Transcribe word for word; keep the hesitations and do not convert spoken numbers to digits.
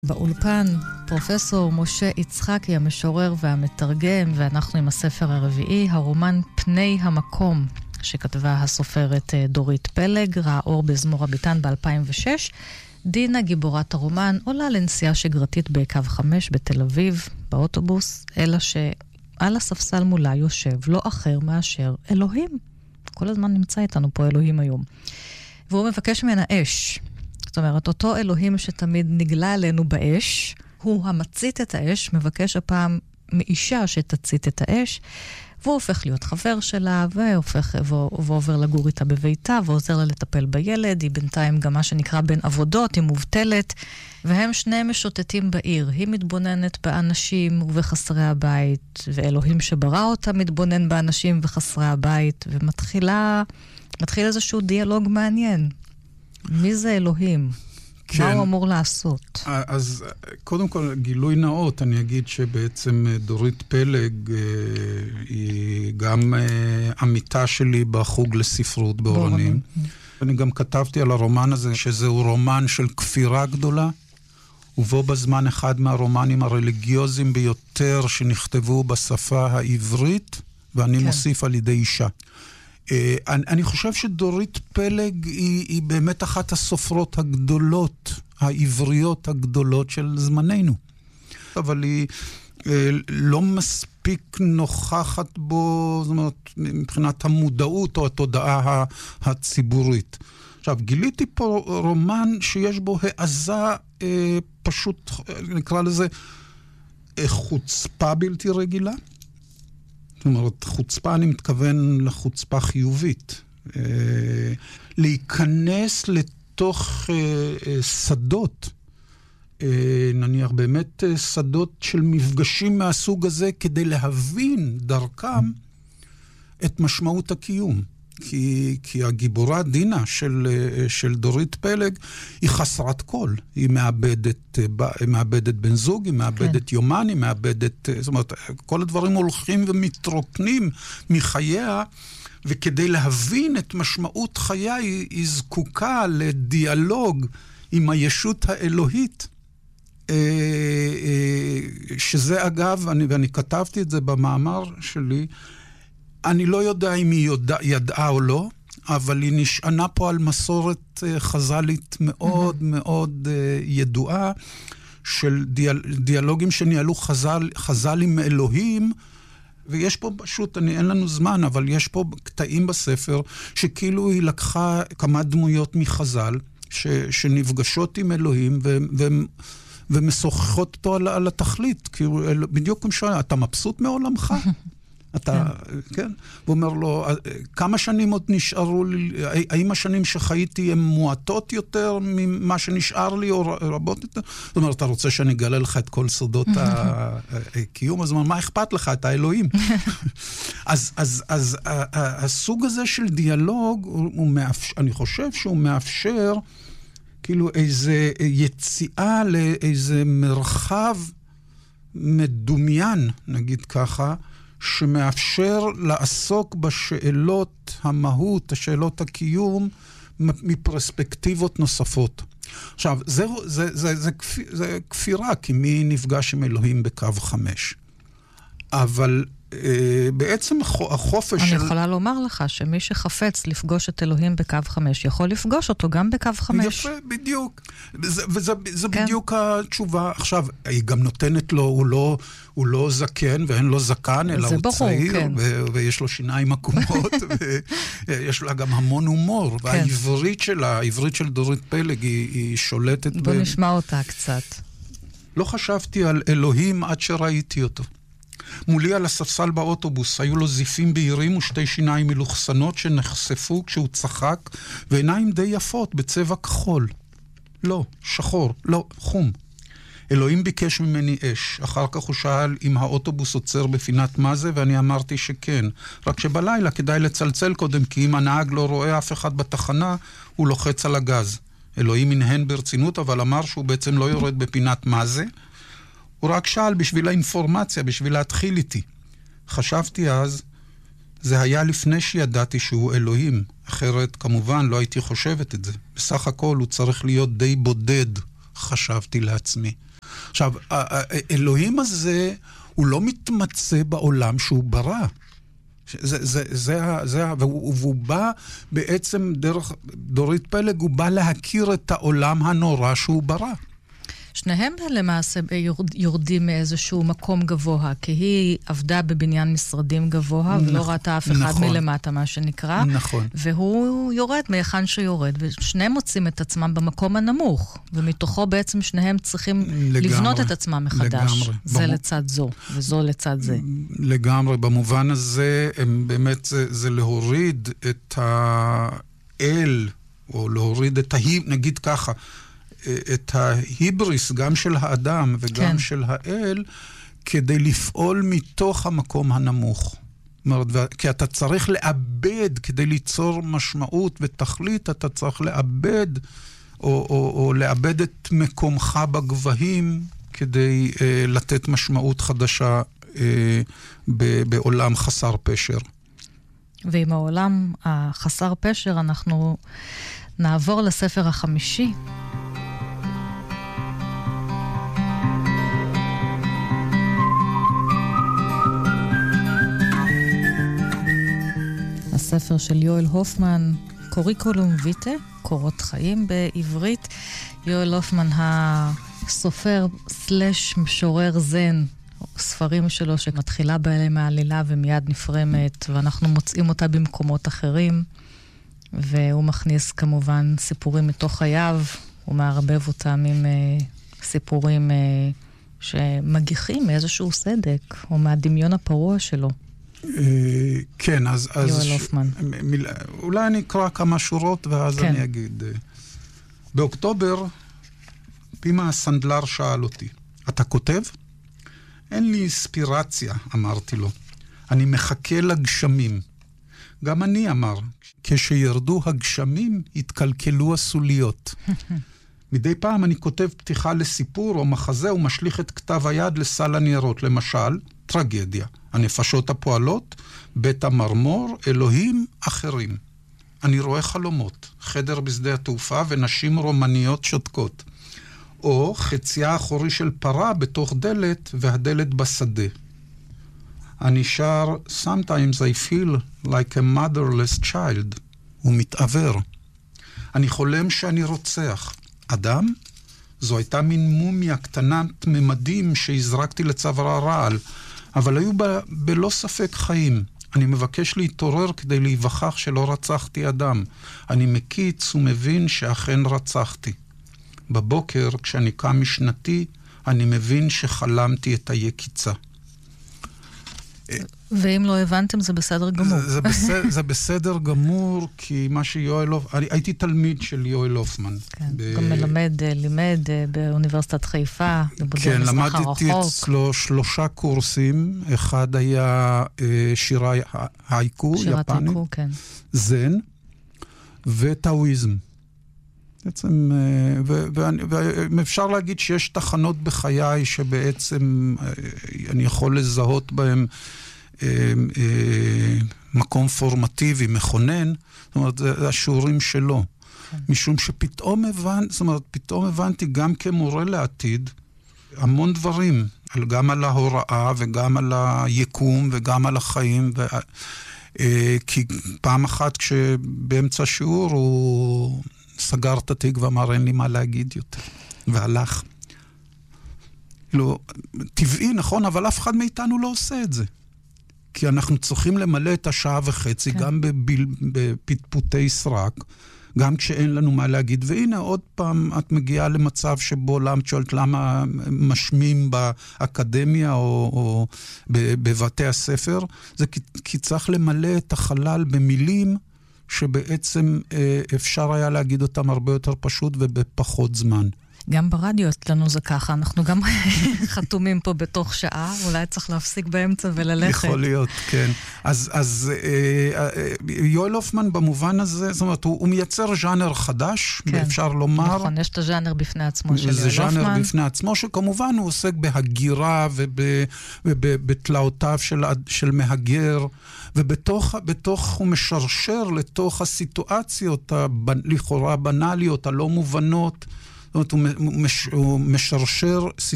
באולפן פרופסור משה יצחקי, המשורר והמתרגם, ואנחנו עם הספר הרביעי, הרומן פני המקום, שכתבה הסופרת דורית פלג, ראה אור בזמור הביטן ב-אלפיים ושש. דינה, גיבורת הרומן, עולה לנסיעה שגרתית בקו חמש בתל אביב, באוטובוס, אלא שעל הספסל מולה יושב לא אחר מאשר אלוהים. כל הזמן נמצא איתנו פה אלוהים היום. והוא מבקש ממנה אש. זאת אומרת, אותו אלוהים שתמיד נגלה עלינו באש, הוא המצית את האש, מבקש הפעם מאישה שתצית את האש, והוא הופך להיות חבר שלה, והופך, ועובר לגור איתה בביתה, ועוזר לה לטפל בילד. היא בינתיים גם מה שנקרא בין עבודות, היא מובטלת, והם שניהם משוטטים בעיר. היא מתבוננת באנשים ובחסרי הבית, ואלוהים שברא אותה מתבונן באנשים וחסרי הבית, ומתחילה, מתחיל איזשהו דיאלוג מעניין. מי זה אלוהים? כן. מה הוא אמור לעשות? אז קודם כל, גילוי נאות, אני אגיד שבעצם דורית פלג היא גם עמיתה שלי בחוג לספרות באורנים. אני גם כתבתי על הרומן הזה, שזהו רומן של כפירה גדולה, ובו בזמן אחד מהרומנים הרליגיוזיים ביותר שנכתבו בשפה העברית, ואני כן. מוסיף על ידי אישה. אני, אני חושב שדורית פלג היא, היא באמת אחת הסופרות הגדולות, העבריות הגדולות של זמננו. אבל היא לא מספיק נוכחת בו, זאת אומרת, מבחינת המודעות או התודעה הציבורית. עכשיו, גיליתי פה רומן שיש בו העזה אה, פשוט, נקרא לזה, חוצפה בלתי רגילה. זאת אומרת, חוצפה, אני מתכוון לחוצפה חיובית. אה, להיכנס לתוך אה, אה, שדות, אה, נניח באמת אה, שדות של מפגשים מהסוג הזה, כדי להבין דרכם את משמעות הקיום. כי, כי הגיבורה דינה של, של דורית פלג היא חסרת כל. היא מאבדת, היא מאבדת בן זוג, היא מאבדת כן. יומן, היא מאבדת, זאת אומרת, כל הדברים הולכים ומתרוקנים מחייה, וכדי להבין את משמעות חייה, היא, היא זקוקה לדיאלוג עם הישות האלוהית, שזה אגב, אני, ואני כתבתי את זה במאמר שלי, אני לא יודע אם היא יודע, ידעה או לא, אבל היא נשענה פה על מסורת חז"לית מאוד mm-hmm. מאוד ידועה, של דיאל, דיאלוגים שניהלו חז"ל, חז"ל עם אלוהים, ויש פה פשוט, אני, אין לנו זמן, אבל יש פה קטעים בספר, שכאילו היא לקחה כמה דמויות מחז"ל, ש, שנפגשות עם אלוהים, ו, ו, ומשוחחות אותו על, על התכלית, כאילו, בדיוק כמו שואל, אתה מבסוט מעולמך? אתה, כן, הוא אומר לו, כמה שנים עוד נשארו לי, האם השנים שחייתי הן מועטות יותר ממה שנשאר לי, או רבות יותר? זאת אומרת, אתה רוצה שאני אגלה לך את כל סודות הקיום? אז מה אכפת לך? את האלוהים. אז, אז, אז הסוג הזה של דיאלוג, אני חושב שהוא מאפשר, כאילו, איזה יציאה לאיזה מרחב מדומיין, נגיד ככה, שמאפשר לעסוק בשאלות המהות, השאלות הקיום, מפרספקטיבות נוספות. עכשיו, זה, זה, זה, זה, זה כפירה, כי מי נפגש עם אלוהים בקו חמש. אבל אה, בעצם החופש אני של... אני יכולה לומר לך שמי שחפץ לפגוש את אלוהים בקו חמש, יכול לפגוש אותו גם בקו חמש. יפה, בדיוק. וזה, וזה, זה כן. בדיוק התשובה. עכשיו, היא גם נותנת לו, הוא לא... הוא לא זקן, ואין לו זקן, אלא הוא ברור, צעיר, כן. ו- ויש לו שיניים עקומות, ויש לה גם המון הומור, כן. והעברית שלה, העברית של דורית פלג, היא, היא שולטת... בוא ב... נשמע אותה קצת. לא חשבתי על אלוהים עד שראיתי אותו. מולי על הספסל באוטובוס, היו לו זיפים בהירים ושתי שיניים מלוכסנות שנחשפו כשהוא צחק, ועיניים די יפות בצבע כחול. לא, שחור, לא, חום. אלוהים ביקש ממני אש. אחר כך הוא שאל אם האוטובוס עוצר בפינת מה זה, ואני אמרתי שכן. רק שבלילה כדאי לצלצל קודם, כי אם הנהג לא רואה אף אחד בתחנה, הוא לוחץ על הגז. אלוהים מנהן ברצינות, אבל אמר שהוא בעצם לא יורד בפינת מה זה. הוא רק שאל בשביל האינפורמציה, בשביל להתחיל איתי. חשבתי אז, זה היה לפני שידעתי שהוא אלוהים. אחרת, כמובן, לא הייתי חושבת את זה. בסך הכל הוא צריך להיות די בודד, חשבתי לעצמי. עכשיו, האלוהים הזה, הוא לא מתמצא בעולם שהוא ברא. זה, זה, זה, זה, והוא, והוא בא בעצם דרך דורית פלג, הוא בא להכיר את העולם הנורא שהוא ברא. שניהם למעשה יורדים מאיזשהו מקום גבוה, כי היא עבדה בבניין משרדים גבוה, ולא נכון, ראתה אף אחד נכון, מלמטה, מה שנקרא. נכון. והוא יורד מהיכן שיורד, ושניהם מוצאים את עצמם במקום הנמוך, ומתוכו בעצם שניהם צריכים לגמרי, לבנות את עצמם מחדש. לגמרי. זה במו... לצד זו, וזו לצד זה. לגמרי. במובן הזה, הם באמת זה, זה להוריד את האל, או להוריד את ההיב, נגיד ככה, את ההיבריס, גם של האדם וגם כן. של האל, כדי לפעול מתוך המקום הנמוך. כי אתה צריך לאבד, כדי ליצור משמעות ותכלית, אתה צריך לאבד, או, או, או לאבד את מקומך בגבהים, כדי אה, לתת משמעות חדשה אה, ב, בעולם חסר פשר. ועם העולם החסר פשר, אנחנו נעבור לספר החמישי, הספר של יואל הופמן, קוריקולום ויטה, קורות חיים בעברית. יואל הופמן הסופר סלש משורר זן, ספרים שלו שמתחילה בהם העלילה ומיד נפרמת, ואנחנו מוצאים אותה במקומות אחרים, והוא מכניס כמובן סיפורים מתוך חייו, הוא מערבב אותם עם uh, סיפורים uh, שמגיחים מאיזשהו סדק, או מהדמיון הפרוע שלו. כן, אז... יואל הופמן. אולי אני אקרא כמה שורות ואז אני אגיד. באוקטובר, פימה הסנדלר שאל אותי, אתה כותב? אין לי אינספירציה, אמרתי לו. אני מחכה לגשמים. גם אני אמר, כשירדו הגשמים, התקלקלו הסוליות. מדי פעם אני כותב פתיחה לסיפור או מחזה ומשליך את כתב היד לסל הניירות. למשל, טרגדיה. הנפשות הפועלות, בית המרמור, אלוהים אחרים. אני רואה חלומות, חדר בשדה התעופה ונשים רומניות שותקות. או חציה האחורי של פרה בתוך דלת והדלת בשדה. אני שר, sometimes I feel like a motherless child. הוא מתעבר. אני חולם שאני רוצח. אדם? זו הייתה מין מומיה קטנת ממדים שהזרקתי לצוואר הרעל. אבל היו בה בלא ספק חיים. אני מבקש להתעורר כדי להיווכח שלא רצחתי אדם. אני מקיץ ומבין שאכן רצחתי. בבוקר, כשאני קם משנתי, אני מבין שחלמתי את היקיצה. ואם לא הבנתם, זה בסדר גמור. זה, זה, בסדר, זה בסדר גמור, כי מה שיואל הופמן... הייתי תלמיד של יואל הופמן. כן, ב... גם מלמד, לימד באוניברסיטת חיפה, כן, למדתי אצלו שלושה קורסים. אחד היה שירה הייקו, שירת יפנית, הייקו, כן. זן, וטאויזם. בעצם, ואפשר להגיד שיש תחנות בחיי שבעצם אני יכול לזהות בהם מקום פורמטיבי, מכונן, זאת אומרת, זה השיעורים שלו. משום שפתאום הבנתי, זאת אומרת, פתאום הבנתי גם כמורה לעתיד המון דברים, גם על ההוראה וגם על היקום וגם על החיים, כי פעם אחת כשבאמצע שיעור הוא סגר את התיק ואמר אין לי מה להגיד יותר, והלך. לא, טבעי, נכון, אבל אף אחד מאיתנו לא עושה את זה. כי אנחנו צריכים למלא את השעה וחצי, כן. גם בביל, בפטפוטי סרק, גם כשאין לנו מה להגיד. והנה, עוד פעם את מגיעה למצב שבו למה שואלת למה משמים באקדמיה או, או בבתי הספר. זה כי, כי צריך למלא את החלל במילים שבעצם אפשר היה להגיד אותם הרבה יותר פשוט ובפחות זמן. גם ברדיו אצלנו זה ככה, אנחנו גם חתומים פה בתוך שעה, אולי צריך להפסיק באמצע וללכת. יכול להיות, כן. אז, אז אה, יואל הופמן במובן הזה, זאת אומרת, הוא, הוא מייצר ז'אנר חדש, כן. אפשר לומר. נכון, יש את הז'אנר בפני עצמו של יואל הופמן. זה ז'אנר בפני עצמו, שכמובן הוא עוסק בהגירה ובתלאותיו של, של מהגר, ובתוך בתוך הוא משרשר לתוך הסיטואציות לכאורה בנאליות, הלא מובנות, זאת אומרת, הוא משרשר